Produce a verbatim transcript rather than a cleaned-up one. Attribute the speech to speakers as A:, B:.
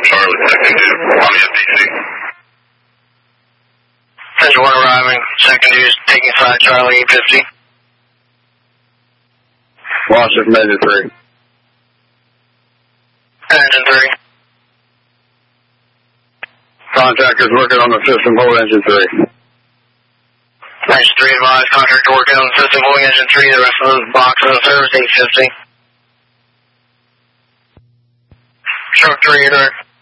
A: Charlie, second due, on the F D C.
B: Engine one arriving, second due, taking side Charlie eight fifty.
C: Launch it from engine three.
B: Engine three.
C: Contractor's working on the system, hold engine three.
B: Engine three advised, contractor working on the system, holding engine three, the rest of the box in service eight fifty. Truck three, direct.